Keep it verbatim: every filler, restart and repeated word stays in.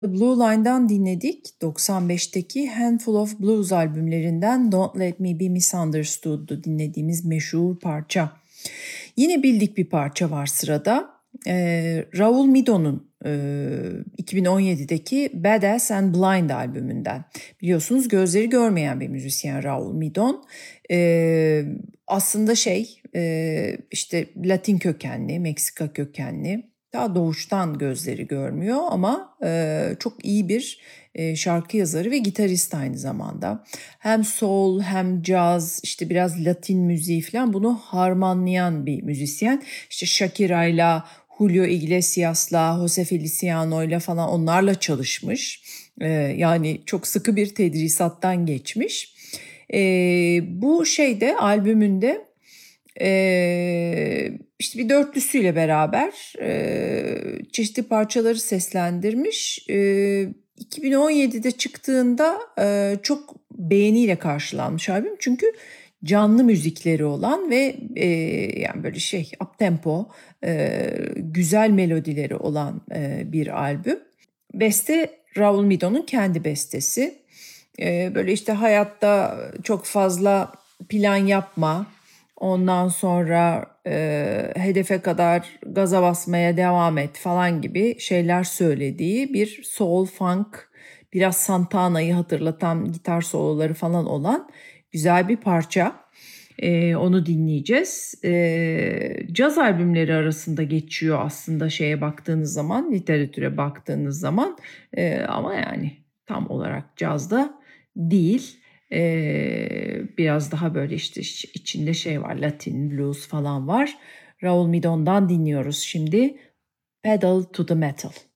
The Blue Line'dan dinledik. doksan beşteki Handful of Blues albümlerinden Don't Let Me Be Misunderstood'du dinlediğimiz meşhur parça. Yine bildik bir parça var sırada. Ee, Raul Midó'nun e, iki bin on yedideki Badass and Blind albümünden. Biliyorsunuz gözleri görmeyen bir müzisyen Raul Midón. Ee, aslında şey e, işte Latin kökenli, Meksika kökenli. Daha doğuştan gözleri görmüyor ama e, çok iyi bir e, şarkı yazarı ve gitarist aynı zamanda. Hem soul hem caz, işte biraz Latin müziği falan bunu harmanlayan bir müzisyen. İşte Shakira'yla, Julio Iglesias'la, Jose Feliciano'yla falan onlarla çalışmış. E, yani çok sıkı bir tedrisattan geçmiş. E, bu şeyde albümünde Ee, işte bir dörtlüsüyle beraber e, çeşitli parçaları seslendirmiş. Ee, iki bin on yedide çıktığında e, çok beğeniyle karşılanmış albüm. Çünkü canlı müzikleri olan ve e, yani böyle şey uptempo, e, güzel melodileri olan e, bir albüm. Beste Raul Midó'nun kendi bestesi. E, böyle işte hayatta çok fazla plan yapma. Ondan sonra e, hedefe kadar gaza basmaya devam et falan gibi şeyler söylediği bir soul funk, biraz Santana'yı hatırlatan gitar soloları falan olan güzel bir parça. E, onu dinleyeceğiz. E, caz albümleri arasında geçiyor aslında şeye baktığınız zaman, literatüre baktığınız zaman. E, ama yani tam olarak cazda değil. Ee, biraz daha böyle işte içinde şey var, Latin blues falan var. Raul Midó'ndan dinliyoruz şimdi. Pedal to the Metal.